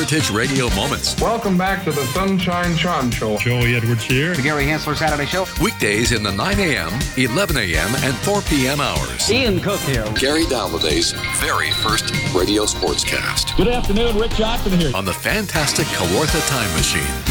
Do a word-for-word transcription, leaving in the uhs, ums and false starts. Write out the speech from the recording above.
Heritage Radio Moments. Welcome back to the Sunshine Sean Show. Joey Edwards here. The Gary Hensler Saturday Show. Weekdays in the nine a.m., eleven a.m., and four p.m. hours. Ian Cook here. Gary Doubleday's very first radio sportscast. Good afternoon, Rick Johnson here. On the fantastic Kawartha Time Machine.